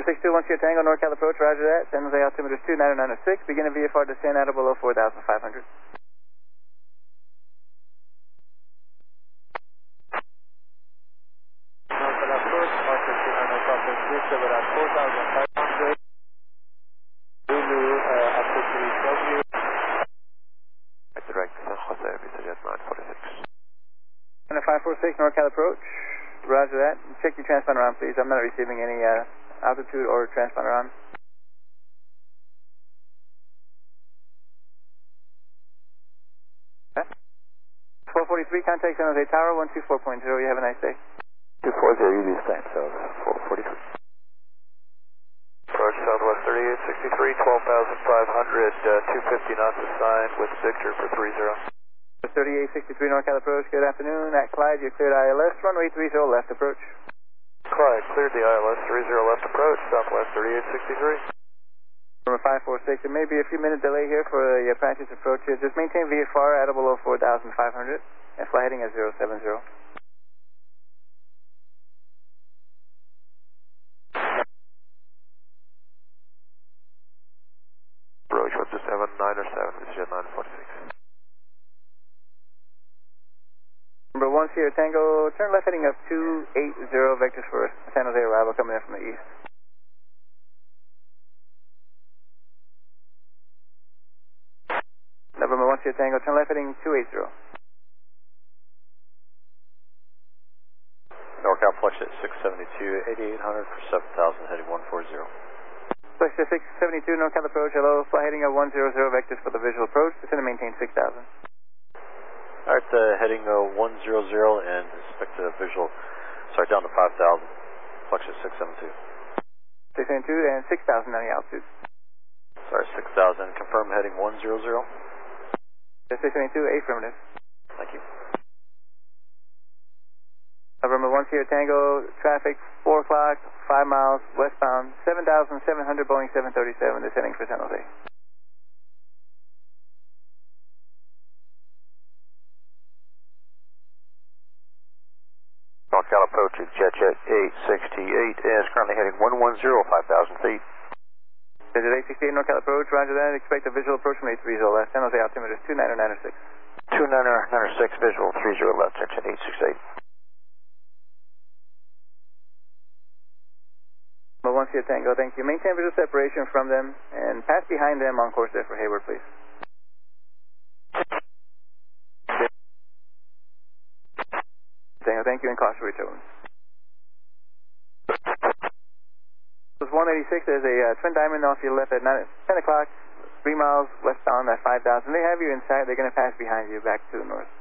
Number 62, once your Tango, NorCal approach, roger that. San Jose altimeter is 29906. Begin a VFR descent out of below 4,500. Direct San Jose, VistaJet 946. Center 546, NorCal approach, roger that. Check your transponder on, please. I'm not receiving any altitude or transponder on. Okay. 443, contact San Jose Tower, 124.0. You have a nice day. 240, you do the same, so 443. Approach Southwest 3863, 12,500, 250 knots assigned with Victor for 30. 3863 NorCal approach, good afternoon. At Clyde, you're cleared ILS, runway 30 left approach. Clyde, cleared the ILS 30 left approach, Southwest 3863. Number 546, there may be a few minute delay here for the practice approach here. Just maintain VFR at or below 4,500 and fly heading at 070. Approach 127, 907, VistaJet 946. Number 1 Sierra Tango, turn left heading up 280 vectors for San Jose arrival coming in from the east. Number 1 Sierra Tango, turn left heading 280. NorCal Flex at 672, 8800 for 7,000, heading 140. Flex at 672, NorCal approach, hello, fly heading at 100 vectors for the visual approach, descend and maintain 6,000. Alright, heading 100 and expect a visual, sorry, down to 5,000, Flex at 672. 672 and 6,000 on the altitude. Sorry, 6,000, confirm heading 100. 672, affirmative. Thank you. November 1 Sierra Tango, traffic 4 o'clock, 5 miles, westbound, 7,700 Boeing 737, descending for San Jose. NorCal approach is JetJet 868 and is currently heading 110, 5,000 feet. JetJet 868 NorCal approach, roger that. Expect a visual approach from 830 left. San Jose altimeter is 29906. 29906, visual 30 left, JetJet 868. Number 1 Sierra Tango, thank you. Maintain visual separation from them and pass behind them on course there for Hayward, please. Tango, thank you, and caution return. It was 186, there's a twin diamond off your left at 10 o'clock, 3 miles westbound at 5,000. They have you in sight, they're going to pass behind you back to the north.